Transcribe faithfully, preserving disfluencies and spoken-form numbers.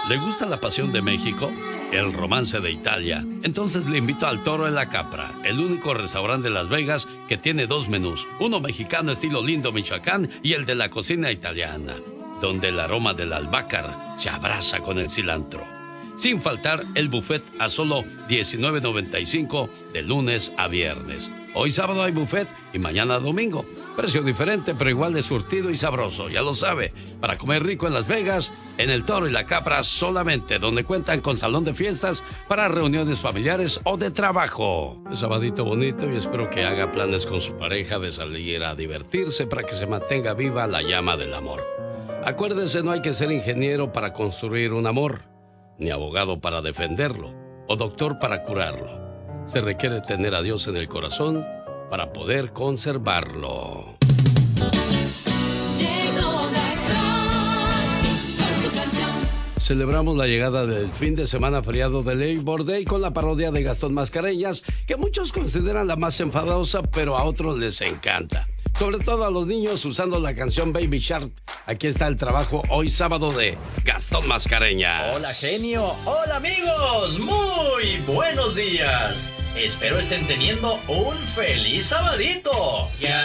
¿Le gusta la pasión de México? El romance de Italia. Entonces le invito al Toro de la Capra, el único restaurante de Las Vegas que tiene dos menús, uno mexicano estilo Lindo, Michoacán, y el de la cocina italiana, donde el aroma del albácar se abraza con el cilantro. Sin faltar el buffet a solo diecinueve noventa y cinco de lunes a viernes. Hoy sábado hay buffet y mañana domingo. Precio diferente, pero igual de surtido y sabroso, ya lo sabe. Para comer rico en Las Vegas, en el Toro y la Capra solamente, donde cuentan con salón de fiestas para reuniones familiares o de trabajo. Es sabadito bonito y espero que haga planes con su pareja de salir a divertirse para que se mantenga viva la llama del amor. Acuérdese, no hay que ser ingeniero para construir un amor, ni abogado para defenderlo, o doctor para curarlo. Se requiere tener a Dios en el corazón para poder conservarlo. Celebramos la llegada del fin de semana feriado de Labor Day con la parodia de Gastón Mascareñas, que muchos consideran la más enfadosa, pero a otros les encanta. Sobre todo a los niños usando la canción Baby Shark. Aquí está el trabajo hoy sábado de Gastón Mascareñas. Hola, genio. Hola, amigos. Muy buenos días. Espero estén teniendo un feliz sabadito. Ya